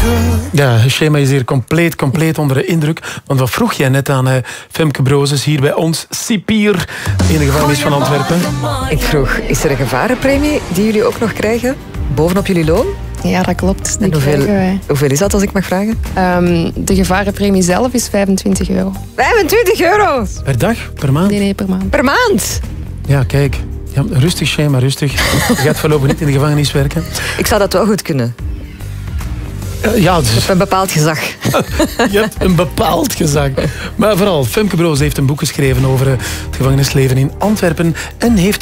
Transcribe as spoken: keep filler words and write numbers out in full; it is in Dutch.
Ja, Shema is hier compleet, compleet onder de indruk. Want wat vroeg jij net aan uh, Femke Brozes hier bij ons, cipier in de gevangenis van Antwerpen? Ik vroeg, is er een gevarenpremie die jullie ook nog krijgen? Bovenop jullie loon? Ja, dat klopt. En hoeveel, hoeveel is dat, als ik mag vragen? Um, de gevarenpremie zelf is vijfentwintig euro. vijfentwintig euro? Per dag? Per maand? Nee, nee, per maand. Per maand? Ja, kijk. Ja, rustig, Shema, rustig. Je gaat voorlopig niet in de gevangenis werken. Ik zou dat wel goed kunnen. Uh, ja, dus... Ik heb een bepaald gezag. Je hebt een bepaald gezag. Maar vooral, Femke Brozes heeft een boek geschreven over het gevangenisleven in Antwerpen en heeft